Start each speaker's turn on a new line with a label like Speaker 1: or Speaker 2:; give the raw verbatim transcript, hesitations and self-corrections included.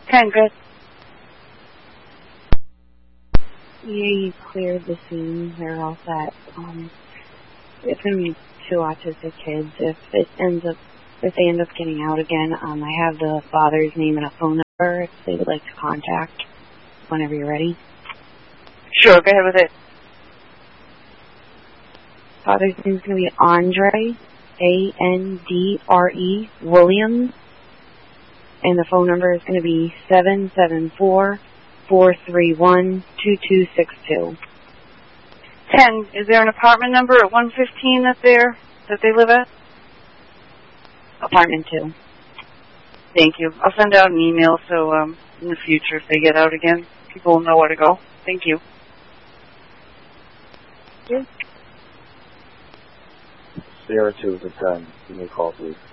Speaker 1: ten, good.
Speaker 2: Yeah, you cleared the scene. They're all set. Um, it's going to be two autistic kids. If it ends up, if they end up getting out again, um, I have the father's name and a phone number if they would like to contact whenever you're ready.
Speaker 1: Sure, go ahead with it.
Speaker 2: Father's name is going to be Andre, A N D R E, Williams. And the phone number is going to be seven seven four, four three one, two two six two.
Speaker 1: ten, is there an apartment number at one fifteen that they're, that they live at?
Speaker 2: Apartment two.
Speaker 1: Thank you. I'll send out an email so um, in the future if they get out again, people will know where to go. Thank you.
Speaker 2: Thank you.
Speaker 3: Sierra two to ten. Give me a call, please.